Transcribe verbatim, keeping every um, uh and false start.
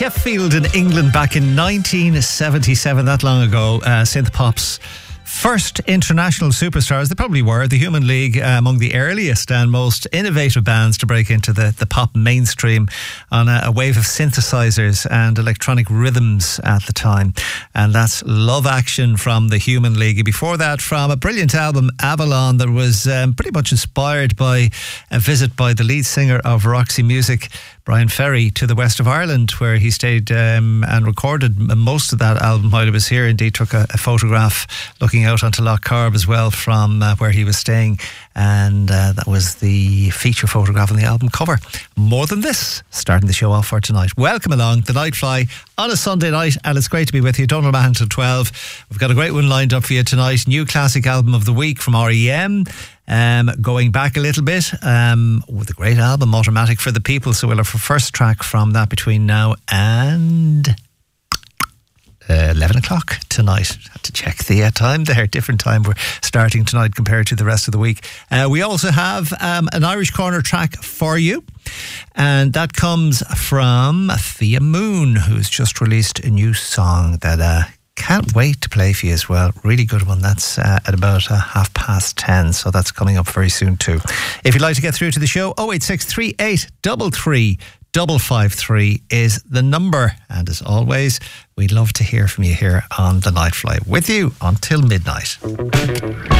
Sheffield in England back in nineteen seventy-seven, that long ago. Uh, synth pop's first international superstars. They probably were. The Human League, uh, among the earliest and most innovative bands to break into the, the pop mainstream on a, a wave of synthesizers and electronic rhythms at the time. And that's Love Action from the Human League. Before that, from a brilliant album, Avalon, that was um, pretty much inspired by a visit by the lead singer of Roxy Music, Brian Ferry, to the west of Ireland, where he stayed um, and recorded most of that album while he was here. Indeed, took a, a photograph looking out onto Loch Carb as well from uh, where he was staying, and uh, that was the feature photograph on the album cover. More than this, starting the show off for tonight. Welcome along, the Nightfly on a Sunday night, and it's great to be with you. Donald Mahan till twelve. We've got a great one lined up for you tonight. New classic album of the week from R E M. Um, going back a little bit um, with a great album, Automatic for the People. So we'll have a first track from that between now and uh, eleven o'clock tonight. Had to check the uh, time there. Different time we're starting tonight compared to the rest of the week. Uh, we also have um, an Irish Corner track for you, and that comes from Thea Moon, who's just released a new song that uh, can't wait to play for you as well. Really good one. That's uh, at about uh, half past ten, so that's coming up very soon too. If you'd like to get through to the show, oh eight six three eight three three five five three is the number. And as always, we'd love to hear from you here on The Nightfly, with you until midnight.